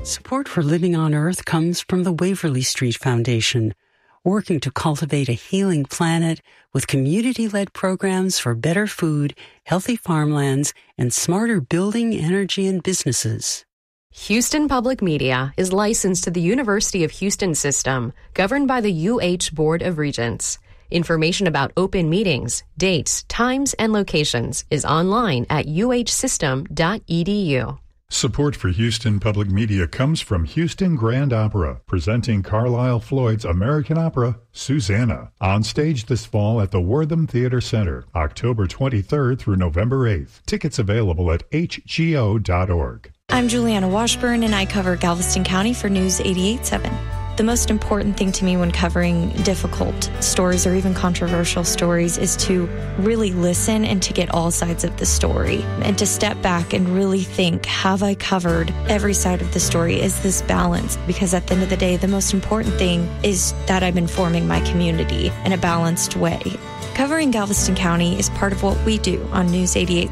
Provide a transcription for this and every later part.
Support for Living on Earth comes from the Waverly Street Foundation, working to cultivate a healing planet with community-led programs for better food, healthy farmlands, and smarter building, energy, and businesses. Houston Public Media is licensed to the University of Houston system, governed by the UH Board of Regents. Information about open meetings, dates, times, and locations is online at uhsystem.edu. Support for Houston Public Media comes from Houston Grand Opera, presenting Carlisle Floyd's American opera, Susanna, on stage this fall at the Wortham Theater Center, October 23rd through November 8th. Tickets available at hgo.org. I'm Juliana Washburn, and I cover Galveston County for News 88.7. The most important thing to me when covering difficult stories or even controversial stories is to really listen and to get all sides of the story and to step back and really think, have I covered every side of the story? Is this balanced? Because at the end of the day, the most important thing is that I'm informing my community in a balanced way. Covering Galveston County is part of what we do on News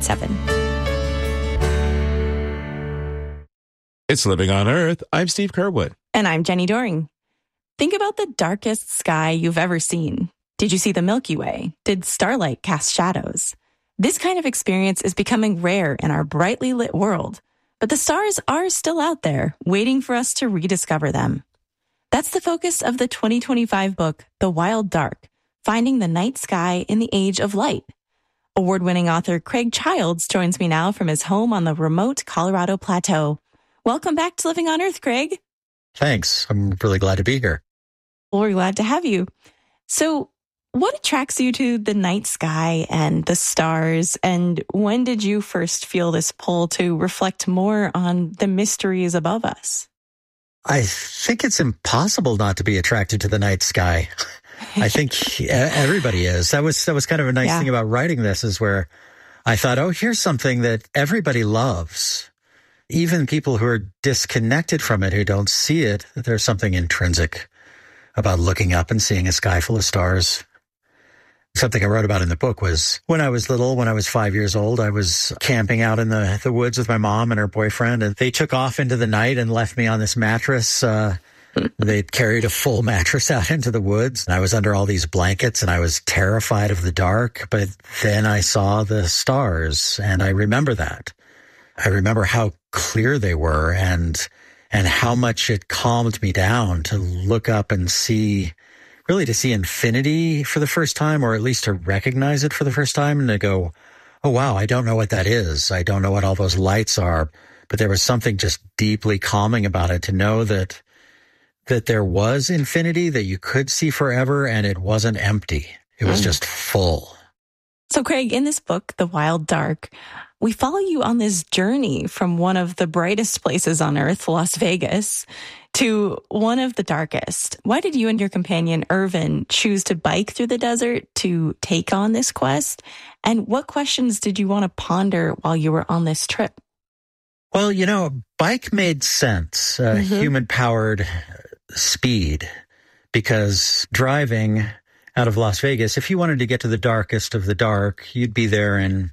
88.7. It's Living on Earth. I'm Steve Kerwood. And I'm Jenny Doring. Think about the darkest sky you've ever seen. Did you see the Milky Way? Did starlight cast shadows? This kind of experience is becoming rare in our brightly lit world, but the stars are still out there, waiting for us to rediscover them. That's the focus of the 2025 book, The Wild Dark, Finding the Night Sky in the Age of Light. Award-winning author Craig Childs joins me now from his home on the remote Colorado Plateau. Welcome back to Living on Earth, Craig. Thanks. I'm really glad to be here. Well, we're glad to have you. So what attracts you to the night sky and the stars? And when did you first feel this pull to reflect more on the mysteries above us? I think it's impossible not to be attracted to the night sky. I think everybody is. That was kind of a nice thing about writing this, is where I thought, oh, here's something that everybody loves. Even people who are disconnected from it, who don't see it, there's something intrinsic about looking up and seeing a sky full of stars. Something I wrote about in the book was when I was little, when I was 5 years old, I was camping out in the woods with my mom and her boyfriend, and they took off into the night and left me on this mattress. They carried a full mattress out into the woods, and I was under all these blankets, and I was terrified of the dark. But then I saw the stars, and I remember that. I remember how clear they were and how much it calmed me down to look up and see infinity for the first time, or at least to recognize it for the first time, and to go, oh, wow, I don't know what that is. I don't know what all those lights are. But there was something just deeply calming about it, to know that there was infinity that you could see forever, and it wasn't empty. It was just full. So, Craig, in this book, The Wild Dark, we follow you on this journey from one of the brightest places on Earth, Las Vegas, to one of the darkest. Why did you and your companion, Irvin, choose to bike through the desert to take on this quest? And what questions did you want to ponder while you were on this trip? Well, bike made sense, human-powered speed, because driving out of Las Vegas, if you wanted to get to the darkest of the dark, you'd be there in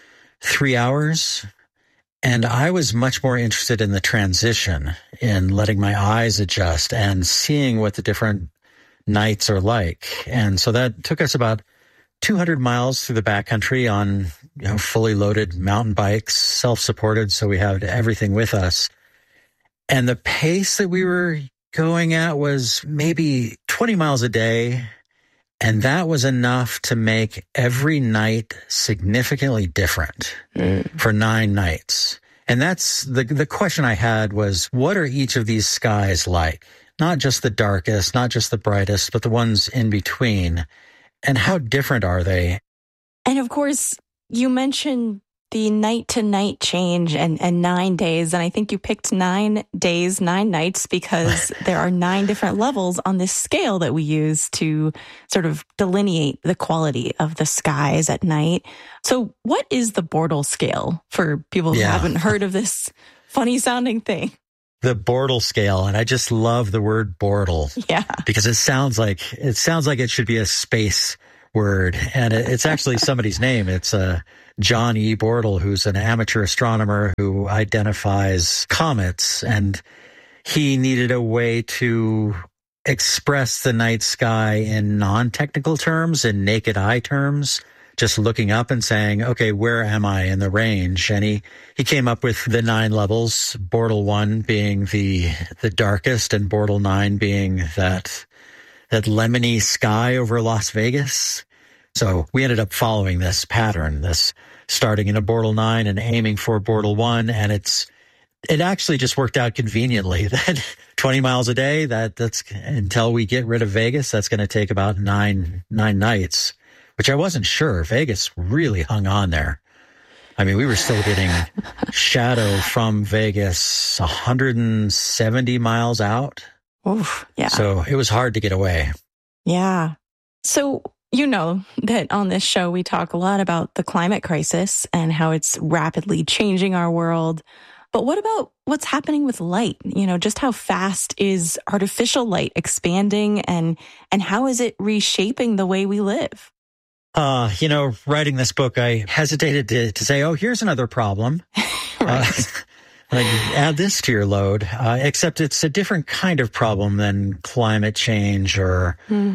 3 hours. And I was much more interested in the transition, in letting my eyes adjust and seeing what the different nights are like. And so that took us about 200 miles through the backcountry on fully loaded mountain bikes, self-supported, so we had everything with us. And the pace that we were going at was maybe 20 miles a day. And that was enough to make every night significantly different for 9 nights. And that's the question I had was, what are each of these skies like? Not just the darkest, not just the brightest, but the ones in between. And how different are they? And of course, you mentioned the night-to-night change and 9 days. And I think you picked 9 days, 9 nights, because there are 9 different levels on this scale that we use to sort of delineate the quality of the skies at night. So what is the Bortle scale for people who haven't heard of this funny-sounding thing? The Bortle scale, and I just love the word Bortle. Yeah. Because it sounds like it should be a space word, and it's actually somebody's name. It's John E. Bortle, who's an amateur astronomer who identifies comets. And he needed a way to express the night sky in non-technical terms, in naked eye terms, just looking up and saying, okay, where am I in the range? And he came up with the 9 levels, Bortle 1 being the darkest and Bortle 9 being that lemony sky over Las Vegas. So we ended up following this pattern, this starting in a Bortle 9 and aiming for Bortle 1. And it actually just worked out conveniently that 20 miles a day, that's until we get rid of Vegas, that's going to take about nine nights, which I wasn't sure. Vegas really hung on there. I mean, we were still getting shadow from Vegas 170 miles out. Oof, yeah. So it was hard to get away. Yeah. So you know that on this show, we talk a lot about the climate crisis and how it's rapidly changing our world. But what about what's happening with light? You know, just how fast is artificial light expanding and how is it reshaping the way we live? Writing this book, I hesitated to say, oh, here's another problem. Right. Add this to your load, except it's a different kind of problem than climate change or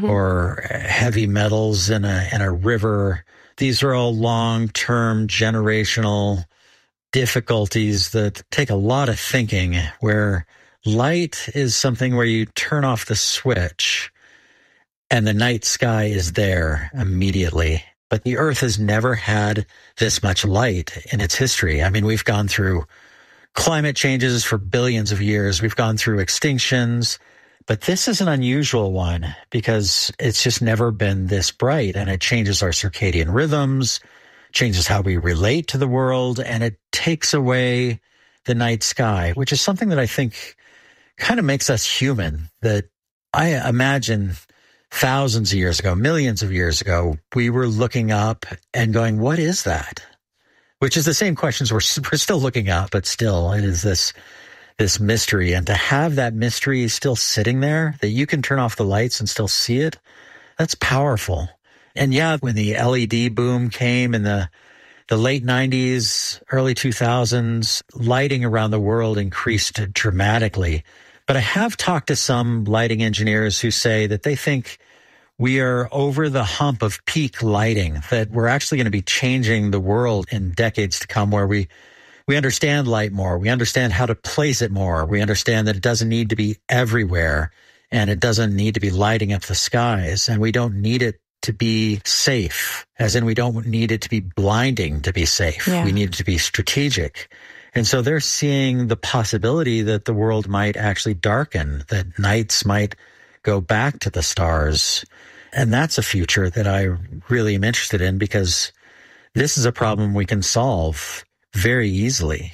heavy metals in a river. These are all long-term generational difficulties that take a lot of thinking, where light is something where you turn off the switch and the night sky is there immediately. But the Earth has never had this much light in its history. I mean, we've gone through climate changes for billions of years. We've gone through extinctions, but this is an unusual one because it's just never been this bright, and it changes our circadian rhythms, changes how we relate to the world, and it takes away the night sky, which is something that I think kind of makes us human. That I imagine thousands of years ago, millions of years ago, we were looking up and going, what is that? Which is the same questions we're still looking at, but still it is this mystery. And to have that mystery still sitting there, that you can turn off the lights and still see it, that's powerful. And yeah, when the LED boom came in the late 90s, early 2000s, lighting around the world increased dramatically. But I have talked to some lighting engineers who say that they think we are over the hump of peak lighting, that we're actually going to be changing the world in decades to come, where we understand light more. We understand how to place it more. We understand that it doesn't need to be everywhere, and it doesn't need to be lighting up the skies, and we don't need it to be safe, as in we don't need it to be blinding to be safe. Yeah. We need it to be strategic. And so they're seeing the possibility that the world might actually darken, that nights might go back to the stars. And that's a future that I really am interested in, because this is a problem we can solve very easily.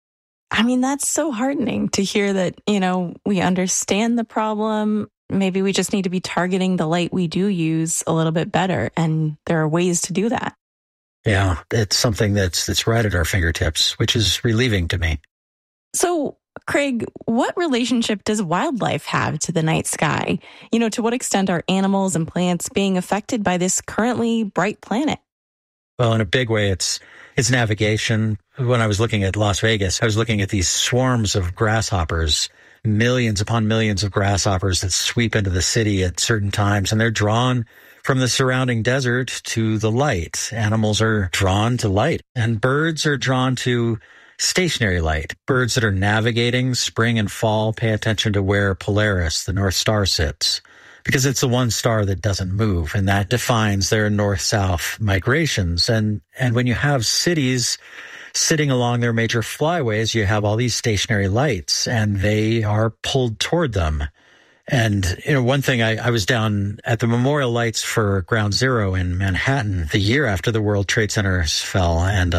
I mean, that's so heartening to hear that, we understand the problem. Maybe we just need to be targeting the light we do use a little bit better. And there are ways to do that. Yeah, it's something that's right at our fingertips, which is relieving to me. So, Craig, what relationship does wildlife have to the night sky? To what extent are animals and plants being affected by this currently bright planet? Well, in a big way, it's navigation. When I was looking at Las Vegas, I was looking at these swarms of grasshoppers, millions upon millions of grasshoppers that sweep into the city at certain times, and they're drawn from the surrounding desert to the light. Animals are drawn to light, and birds are drawn to stationary light. Birds that are navigating spring and fall pay attention to where Polaris, the North Star, sits, because it's the one star that doesn't move, and that defines their north-south migrations. And when you have cities sitting along their major flyways, you have all these stationary lights, and they are pulled toward them. And, one thing, I was down at the memorial lights for Ground Zero in Manhattan the year after the World Trade Centers fell. And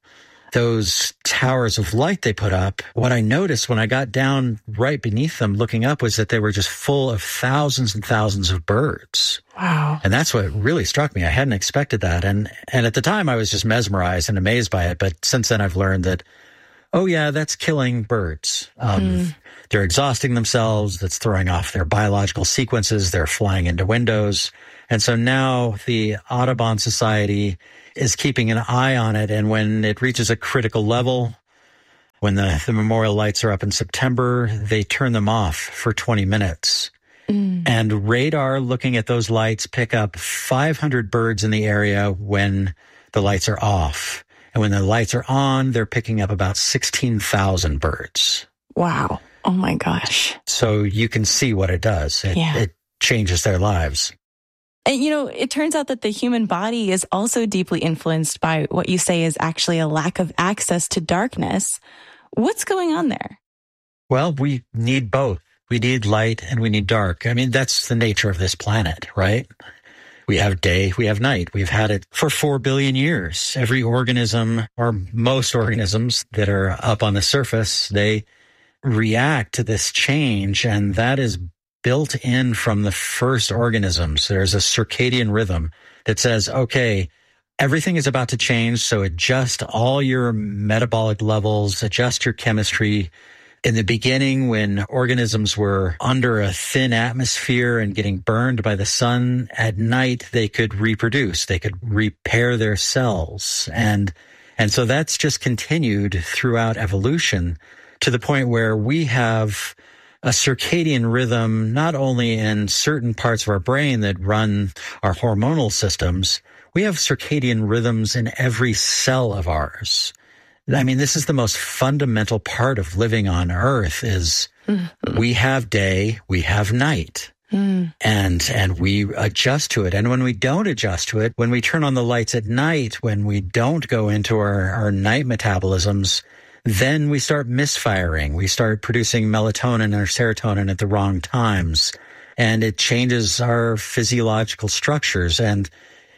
those towers of light they put up, what I noticed when I got down right beneath them looking up was that they were just full of thousands and thousands of birds. Wow. And that's what really struck me. I hadn't expected that. And at the time, I was just mesmerized and amazed by it. But since then, I've learned that, oh, yeah, that's killing birds. They're exhausting themselves. That's throwing off their biological sequences. They're flying into windows. And so now the Audubon Society is keeping an eye on it. And when it reaches a critical level, When the memorial lights are up in September, they turn them off for 20 minutes. And radar looking at those lights pick up 500 birds in the area when the lights are off. And when the lights are on, they're picking up about 16,000 birds. Wow. Oh my gosh. So you can see what it does. It changes their lives. And, it turns out that the human body is also deeply influenced by what you say is actually a lack of access to darkness. What's going on there? Well, we need both. We need light and we need dark. I mean, that's the nature of this planet, right? We have day, we have night. We've had it for 4 billion years. Every organism, or most organisms that are up on the surface, they react to this change, and that is built in from the first organisms. There's a circadian rhythm that says, okay, everything is about to change, so adjust all your metabolic levels, adjust your chemistry. In the beginning, when organisms were under a thin atmosphere and getting burned by the sun, at night they could reproduce, they could repair their cells. And so that's just continued throughout evolution to the point where we have a circadian rhythm, not only in certain parts of our brain that run our hormonal systems, we have circadian rhythms in every cell of ours. I mean, this is the most fundamental part of living on Earth is we have day, we have night, and we adjust to it. And when we don't adjust to it, when we turn on the lights at night, when we don't go into our night metabolisms, then we start misfiring. We start producing melatonin or serotonin at the wrong times, and it changes our physiological structures. And,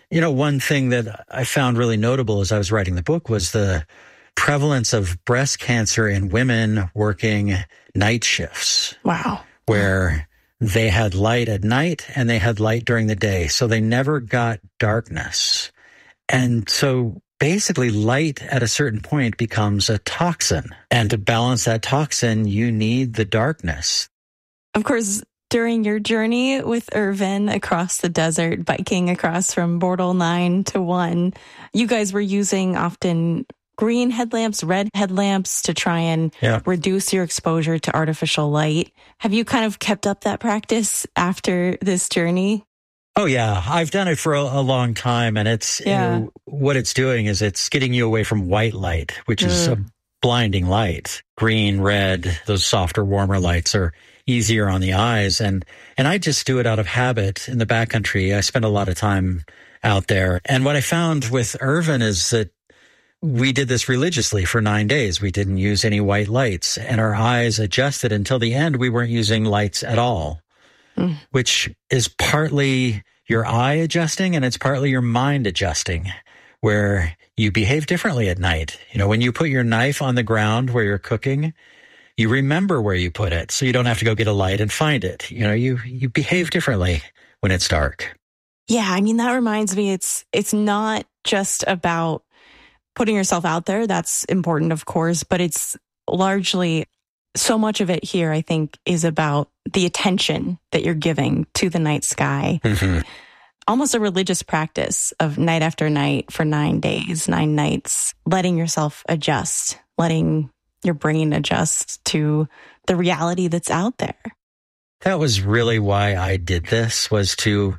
one thing that I found really notable as I was writing the book was the prevalence of breast cancer in women working night shifts. Wow. Where they had light at night and they had light during the day. So they never got darkness. And so basically light at a certain point becomes a toxin. And to balance that toxin, you need the darkness. Of course, during your journey with Irvin across the desert, biking across from Bortle 9 to 1, you guys were using often green headlamps, red headlamps to try and reduce your exposure to artificial light. Have you kind of kept up that practice after this journey? Oh, yeah. I've done it for a long time. And it's what it's doing is it's getting you away from white light, which is a blinding light. Green, red, those softer, warmer lights are easier on the eyes. And I just do it out of habit in the backcountry. I spend a lot of time out there. And what I found with Irvin is that we did this religiously for 9 days. We didn't use any white lights, and our eyes adjusted until the end. We weren't using lights at all, which is partly your eye adjusting and it's partly your mind adjusting, where you behave differently at night. When you put your knife on the ground where you're cooking, you remember where you put it, so you don't have to go get a light and find it. You behave differently when it's dark. Yeah, I mean, that reminds me, it's not just about putting yourself out there. That's important, of course, but it's largely, so much of it here, I think, is about the attention that you're giving to the night sky. Almost a religious practice of night after night for 9 days, 9 nights, letting yourself adjust, letting your brain adjust to the reality that's out there. That was really why I did this, was to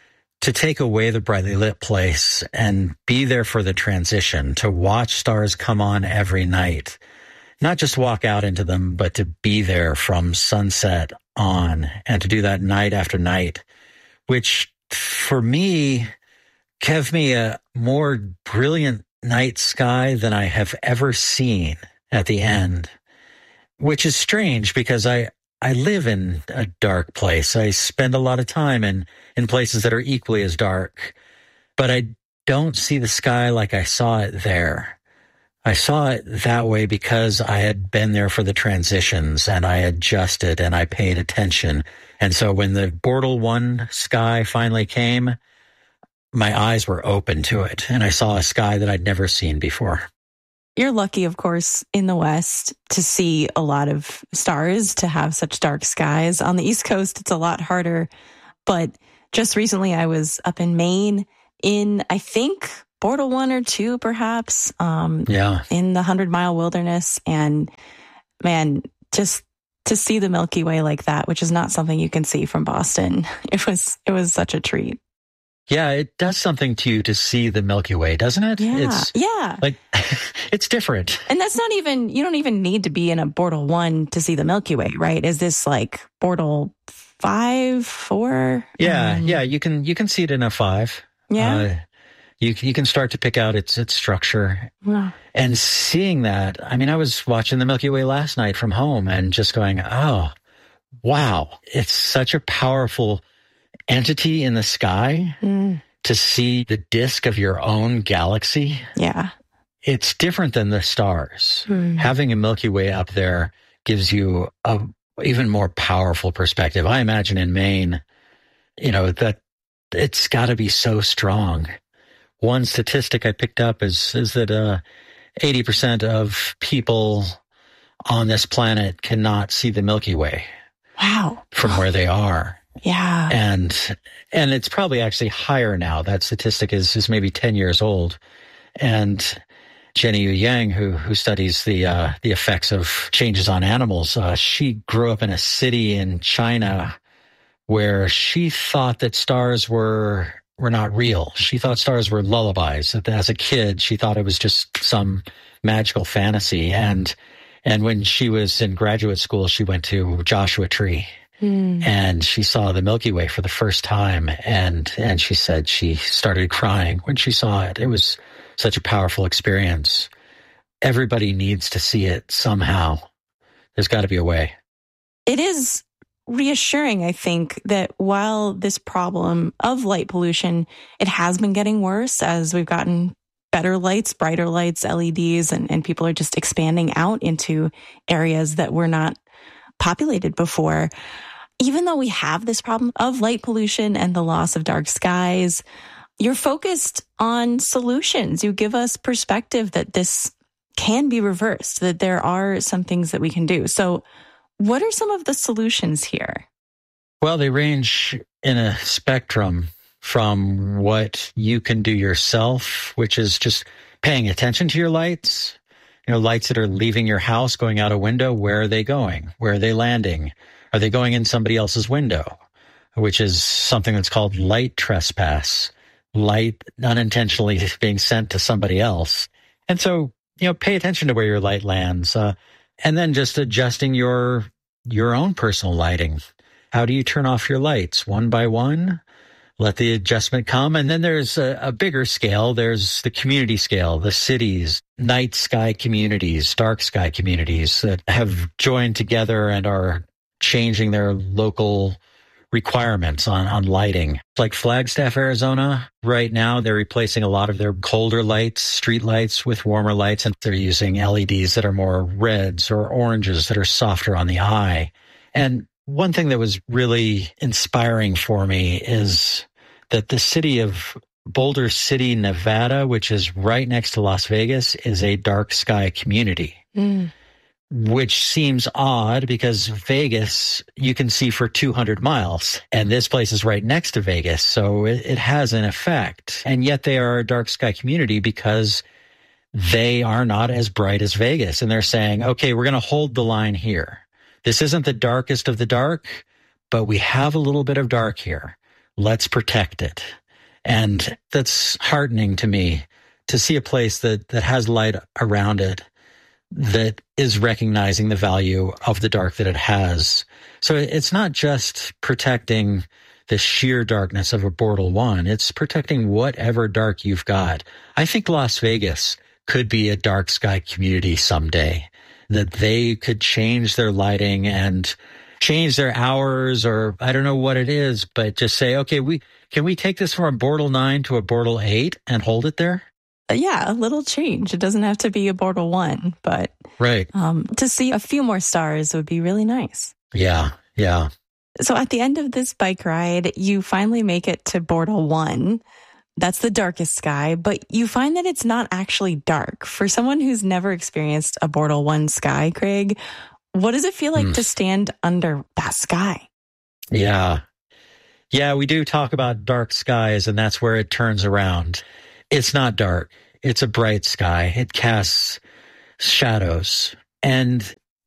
take away the brightly lit place and be there for the transition, to watch stars come on every night, not just walk out into them, but to be there from sunset on, and to do that night after night, which for me gave me a more brilliant night sky than I have ever seen at the end, which is strange because I live in a dark place. I spend a lot of time in places that are equally as dark, but I don't see the sky like I saw it there. I saw it that way because I had been there for the transitions, and I adjusted and I paid attention. And so when the Bortle 1 sky finally came, my eyes were open to it, and I saw a sky that I'd never seen before. You're lucky, of course, in the West to see a lot of stars, to have such dark skies. On the East Coast, it's a lot harder. But just recently, I was up in Maine in, I think, Bortle 1 or 2, perhaps, in the 100-mile wilderness. And man, just to see the Milky Way like that, which is not something you can see from Boston, it was such a treat. Yeah, it does something to you to see the Milky Way, doesn't it? Yeah. Like, it's different. And that's not even, you don't even need to be in a Bortle 1 to see the Milky Way, right? Is this like Bortle 5, 4? Yeah, you can see it in a 5. Yeah. You can start to pick out its structure. Wow. And seeing that, I mean, I was watching the Milky Way last night from home and just going, oh, wow, it's such a powerful entity in the sky to see the disk of your own galaxy. Yeah. It's different than the stars. Having a Milky Way up there gives you a even more powerful perspective. I imagine in Maine, that it's got to be so strong. One statistic I picked up is that 80% of people on this planet cannot see the Milky Way. Wow. From where they are. Yeah. And it's probably actually higher now. That statistic is maybe 10 years old. And Jenny Yu Yang, who studies the effects of changes on animals, she grew up in a city in China where she thought that stars were not real. She thought stars were lullabies. As a kid, she thought it was just some magical fantasy. And when she was in graduate school, she went to Joshua Tree. And she saw the Milky Way for the first time. And she said she started crying when she saw it. It was such a powerful experience. Everybody needs to see it somehow. There's got to be a way. It is reassuring, I think, that while this problem of light pollution, it has been getting worse as we've gotten better lights, brighter lights, LEDs, and people are just expanding out into areas that were not populated before. Even though we have this problem of light pollution and the loss of dark skies, you're focused on solutions. You give us perspective that this can be reversed, that there are some things that we can do. So what are some of the solutions here? Well, they range in a spectrum from what you can do yourself, which is just paying attention to your lights. Lights that are leaving your house, going out a window, where are they going? Where are they landing? Are they going in somebody else's window? Which is something that's called light trespass. Light unintentionally being sent to somebody else. And so, pay attention to where your light lands. And then just adjusting your own personal lighting. How do you turn off your lights? One by one? Let the adjustment come. And then there's a bigger scale. There's the community scale, the cities, night sky communities, dark sky communities that have joined together and are changing their local requirements on lighting. Like Flagstaff, Arizona, right now they're replacing a lot of their colder lights, street lights, with warmer lights, and they're using LEDs that are more reds or oranges that are softer on the eye. And one thing that was really inspiring for me is that the city of Boulder City, Nevada, which is right next to Las Vegas, is a dark sky community. Which seems odd because Vegas, you can see for 200 miles. And this place is right next to Vegas. So it has an effect. And yet they are a dark sky community because they are not as bright as Vegas. And they're saying, okay, we're going to hold the line here. This isn't the darkest of the dark, but we have a little bit of dark here. Let's protect it. And that's heartening to me to see a place that has light around it that is recognizing the value of the dark that it has. So it's not just protecting the sheer darkness of a Bortle 1. It's protecting whatever dark you've got. I think Las Vegas could be a dark sky community someday, that they could change their lighting and change their hours, or I don't know what it is, but just say, okay, can we take this from a Bortle 9 to a Bortle 8 and hold it there? Yeah, a little change. It doesn't have to be a Bortle 1, but right. To see a few more stars would be really nice. Yeah. So at the end of this bike ride, you finally make it to Bortle 1. That's the darkest sky, but you find that it's not actually dark. For someone who's never experienced a Bortle 1 sky, Craig, what does it feel like to stand under that sky? Yeah, we do talk about dark skies, and that's where it turns around. It's not dark. It's a bright sky. It casts shadows. And,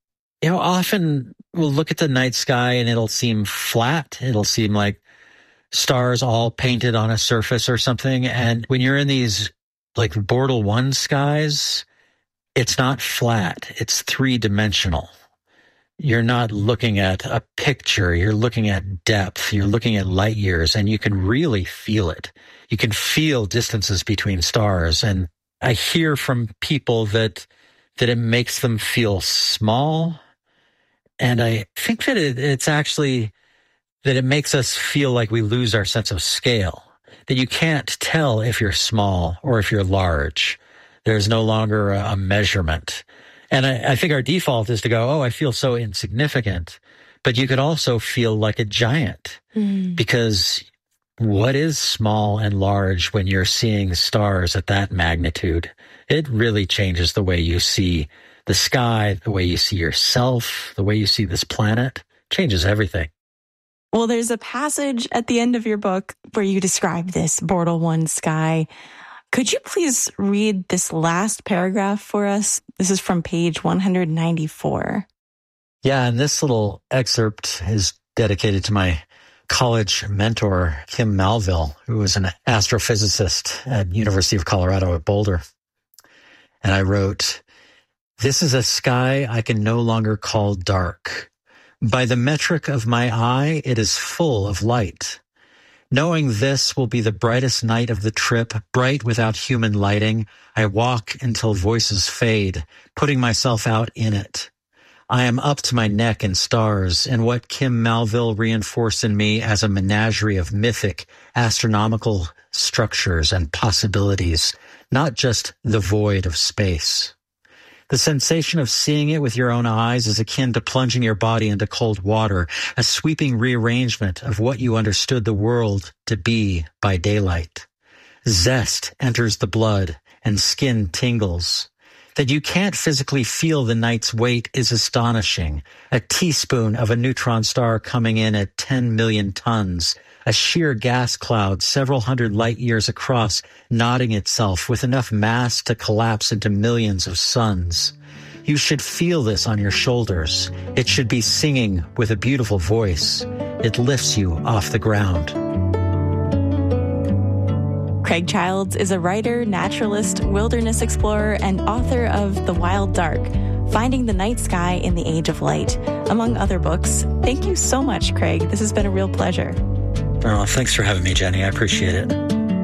often we'll look at the night sky and it'll seem flat. It'll seem like stars all painted on a surface or something. And when you're in these like Bortle 1 skies, it's not flat. It's 3-dimensional. You're not looking at a picture. You're looking at depth. You're looking at light years, and you can really feel it. You can feel distances between stars. And I hear from people that it makes them feel small. And I think that it's actually that it makes us feel like we lose our sense of scale, that you can't tell if you're small or if you're large. There's no longer a measurement. And I think our default is to go, oh, I feel so insignificant. But you could also feel like a giant because what is small and large when you're seeing stars at that magnitude? It really changes the way you see the sky, the way you see yourself, the way you see this planet. Changes everything. Well, there's a passage at the end of your book where you describe this Bortle 1 sky. Could you please read this last paragraph for us? This is from page 194. Yeah, and this little excerpt is dedicated to my college mentor, Kim Malville, who was an astrophysicist at University of Colorado at Boulder. And I wrote, "This is a sky I can no longer call dark. By the metric of my eye, it is full of light. Knowing this will be the brightest night of the trip, bright without human lighting, I walk until voices fade, putting myself out in it. I am up to my neck in stars, and what Kim Malville reinforced in me as a menagerie of mythic, astronomical structures and possibilities, not just the void of space. The sensation of seeing it with your own eyes is akin to plunging your body into cold water, a sweeping rearrangement of what you understood the world to be by daylight. Zest enters the blood and skin tingles. That you can't physically feel the night's weight is astonishing. A teaspoon of a neutron star coming in at 10 million tons, a sheer gas cloud several hundred light years across, nodding itself with enough mass to collapse into millions of suns. You should feel this on your shoulders. It should be singing with a beautiful voice. It lifts you off the ground." Craig Childs is a writer, naturalist, wilderness explorer, and author of The Wild Dark, Finding the Night Sky in the Age of Light, among other books. Thank you so much, Craig. This has been a real pleasure. Oh, thanks for having me, Jenny. I appreciate it.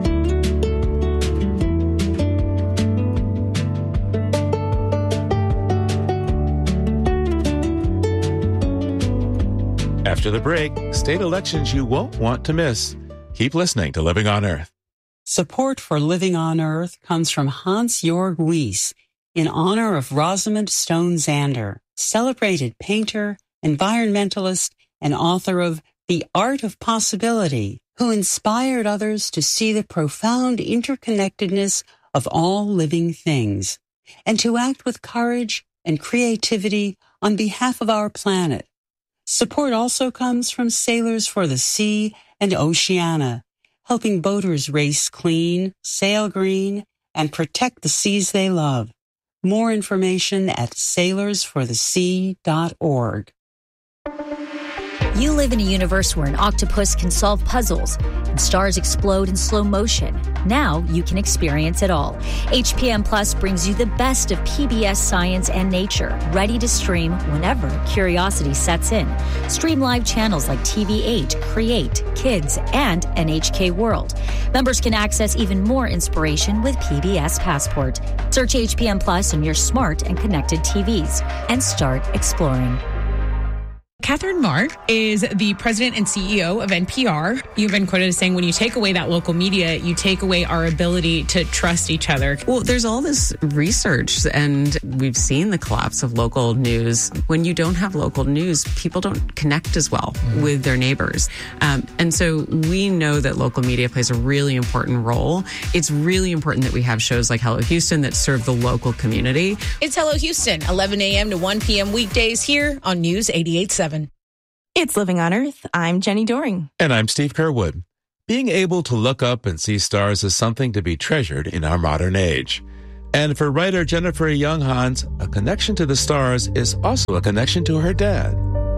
After the break, state elections you won't want to miss. Keep listening to Living on Earth. Support for Living on Earth comes from Hans-Jörg Wyss in honor of Rosamund Stone Zander, celebrated painter, environmentalist, and author of The Art of Possibility, who inspired others to see the profound interconnectedness of all living things and to act with courage and creativity on behalf of our planet. Support also comes from Sailors for the Sea and Oceana, helping boaters race clean, sail green, and protect the seas they love. More information at sailorsforthesea.org. You live in a universe where an octopus can solve puzzles and stars explode in slow motion. Now you can experience it all. HPM Plus brings you the best of PBS science and nature, ready to stream whenever curiosity sets in. Stream live channels like TV8, Create, Kids, and NHK World. Members can access even more inspiration with PBS Passport. Search HPM Plus on your smart and connected TVs and start exploring. Catherine Mark is the president and CEO of NPR. You've been quoted as saying, when you take away that local media, you take away our ability to trust each other. Well, there's all this research, and we've seen the collapse of local news. When you don't have local news, people don't connect as well with their neighbors. And so we know that local media plays a really important role. It's really important that we have shows like Hello Houston that serve the local community. It's Hello Houston, 11 a.m. to 1 p.m. weekdays here on News 88.7. It's Living on Earth. I'm Jenny Doring. And I'm Steve Kerwood. Being able to look up and see stars is something to be treasured in our modern age. And for writer Jennifer Young Hans, a connection to the stars is also a connection to her dad.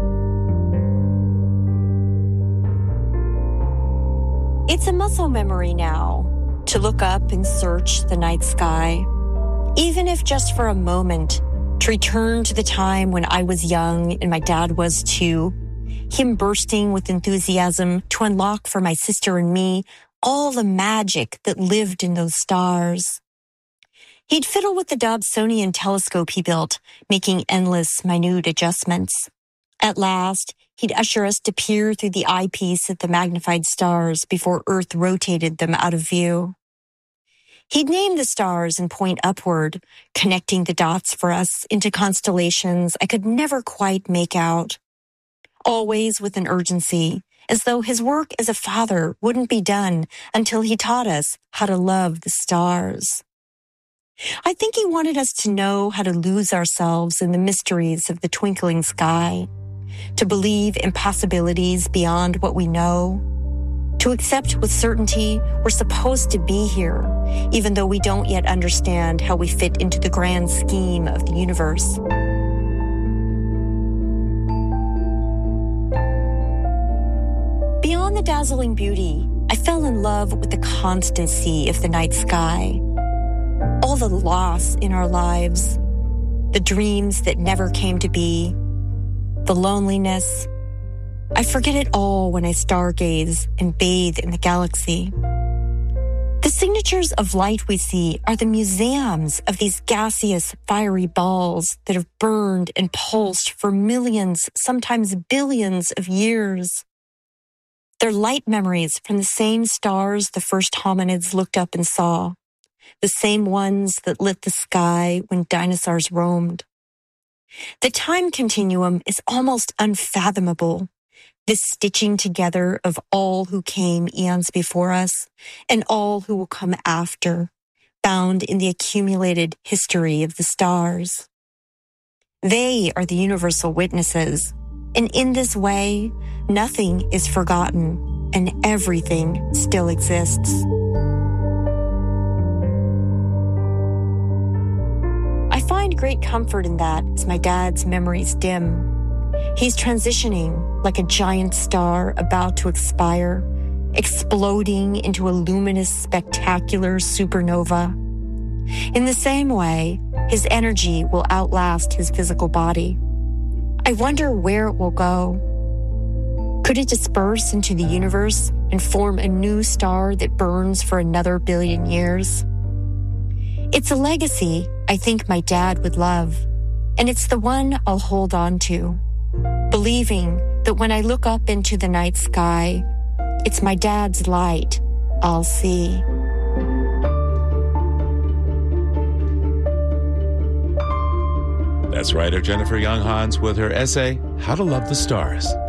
It's a muscle memory now to look up and search the night sky, even if just for a moment, to return to the time when I was young and my dad was too, him bursting with enthusiasm to unlock for my sister and me all the magic that lived in those stars. He'd fiddle with the Dobsonian telescope he built, making endless, minute adjustments. At last, he'd usher us to peer through the eyepiece at the magnified stars before Earth rotated them out of view. He'd name the stars and point upward, connecting the dots for us into constellations I could never quite make out. Always with an urgency, as though his work as a father wouldn't be done until he taught us how to love the stars. I think he wanted us to know how to lose ourselves in the mysteries of the twinkling sky, to believe in possibilities beyond what we know, to accept with certainty we're supposed to be here, even though we don't yet understand how we fit into the grand scheme of the universe. Beyond the dazzling beauty, I fell in love with the constancy of the night sky. All the loss in our lives, the dreams that never came to be, the loneliness. I forget it all when I stargaze and bathe in the galaxy. The signatures of light we see are the museums of these gaseous, fiery balls that have burned and pulsed for millions, sometimes billions of years. They're light memories from the same stars the first hominids looked up and saw, the same ones that lit the sky when dinosaurs roamed. The time continuum is almost unfathomable, this stitching together of all who came eons before us and all who will come after, bound in the accumulated history of the stars. They are the universal witnesses, and in this way, nothing is forgotten and everything still exists. I find great comfort in that as my dad's memories dim. He's transitioning like a giant star about to expire, exploding into a luminous, spectacular supernova. In the same way, his energy will outlast his physical body. I wonder where it will go. Could it disperse into the universe and form a new star that burns for another billion years? It's a legacy I think my dad would love, and it's the one I'll hold on to, believing that when I look up into the night sky, it's my dad's light I'll see. That's writer Jennifer Young Hans with her essay, How to Love the Stars.